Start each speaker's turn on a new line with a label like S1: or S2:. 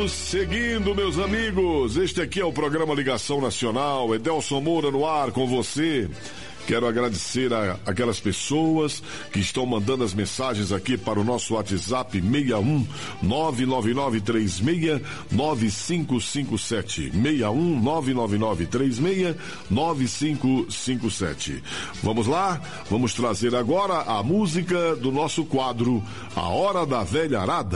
S1: Seguindo, meus amigos, este aqui é o programa Ligação Nacional, Edelson Moura no ar com você. Quero agradecer aquelas pessoas que estão mandando as mensagens aqui para o nosso WhatsApp 61 99936 9557. 61 99936 9557. Vamos lá? Vamos trazer agora a música do nosso quadro A Hora da Velharada.